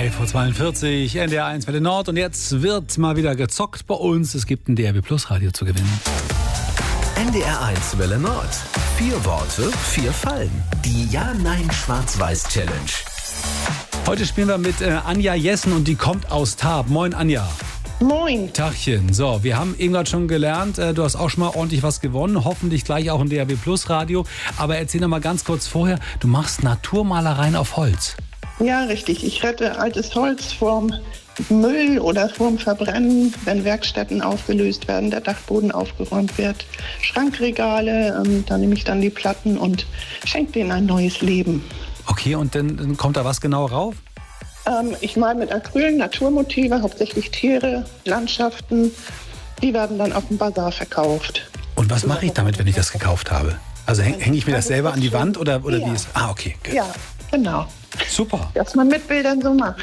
11.42 Uhr, NDR 1 Welle Nord. Und jetzt wird mal wieder gezockt bei uns. Es gibt ein DRB Plus Radio zu gewinnen. NDR 1 Welle Nord. 4 Worte, 4 Fallen. Die Ja-Nein-Schwarz-Weiß-Challenge. Heute spielen wir mit Anja Jessen und die kommt aus Tarp. Moin, Anja. Moin. Tagchen. So, wir haben eben gerade schon gelernt, du hast auch schon mal ordentlich was gewonnen. Hoffentlich gleich auch im DRB Plus Radio. Aber erzähl noch mal ganz kurz vorher, du machst Naturmalereien auf Holz. Ja, richtig. Ich rette altes Holz vorm Müll oder vorm Verbrennen, wenn Werkstätten aufgelöst werden, der Dachboden aufgeräumt wird, Schrankregale, da nehme ich dann die Platten und schenke denen ein neues Leben. Okay, und dann kommt da was genau rauf? Ich male mit Acryl Naturmotive, hauptsächlich Tiere, Landschaften. Die werden dann auf dem Bazar verkauft. Und was mache ich damit, wenn ich das gekauft habe? Also hänge ich mir das selber an die Wand oder ja. Wie ist? Ah, okay. Good. Ja, genau. Super. Was man mit Bildern so macht.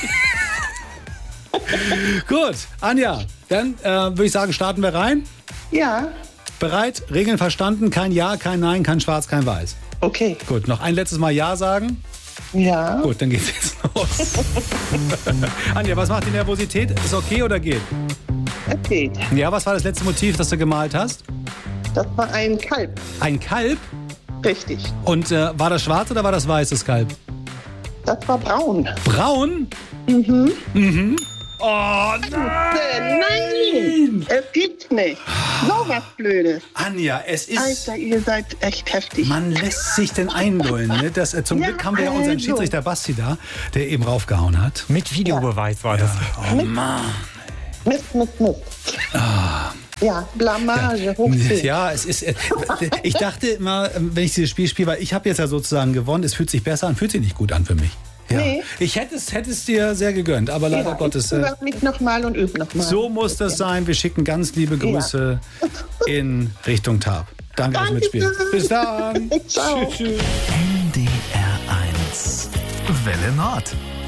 Gut, Anja, dann würde ich sagen, starten wir rein. Ja, Bereit? Regeln verstanden? Kein Ja, kein Nein, kein Schwarz, kein Weiß. okay. Gut, noch ein letztes Mal Ja sagen. Ja. Gut, dann geht's jetzt los. Anja, was macht die Nervosität? Ist okay oder geht? Okay. Ja, was war das letzte Motiv, das du gemalt hast? Das war ein Kalb. Ein Kalb? Richtig. Und war das schwarz oder war das weiß, das Kalb? Das war braun. Braun? Mhm. Oh nein! Nein! Es gibt's nicht. So was Blödes. Anja, es ist... Alter, ihr seid echt heftig. Man lässt sich denn einlullen. Ne? Zum Glück haben wir ja unseren Schiedsrichter Basti da, der eben raufgehauen hat. Mit Videobeweis war das. Oh Mann. Mist. Ja, Blamage, hoch 10. Ja, es ist. Ich dachte immer, wenn ich dieses Spiel spiele, weil ich habe jetzt ja sozusagen gewonnen, es fühlt sich besser an, fühlt sich nicht gut an für mich. Ja. Nee. Ich hätte es dir sehr gegönnt, aber leider Gottes. Ich übe mich nochmal und übe nochmal. So muss das sein. Wir schicken ganz liebe Grüße in Richtung Tarp. Danke fürs Mitspielen. Bis dann. Ciao. Tschüss. NDR 1 Welle Nord.